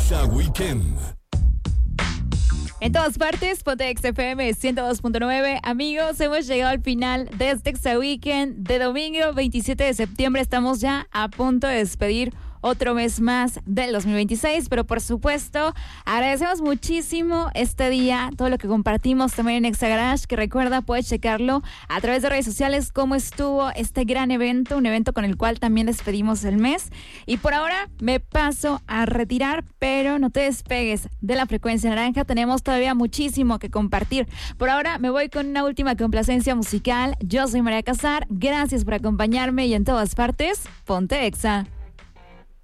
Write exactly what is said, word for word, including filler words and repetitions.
Exa Weekend. En todas partes, Ponte Exa F M ciento dos punto nueve. Amigos, hemos llegado al final de este Exa Weekend de domingo veintisiete de septiembre. Estamos ya a punto de despedir otro mes más del dos mil veintiséis, pero por supuesto agradecemos muchísimo este día, todo lo que compartimos también en Exa Garage, que recuerda, puedes checarlo a través de redes sociales cómo estuvo este gran evento, un evento con el cual también despedimos el mes. Y por ahora me paso a retirar, pero no te despegues de la frecuencia naranja, tenemos todavía muchísimo que compartir. Por ahora me voy con una última complacencia musical. Yo soy María Casar, gracias por acompañarme y en todas partes, Ponte Exa.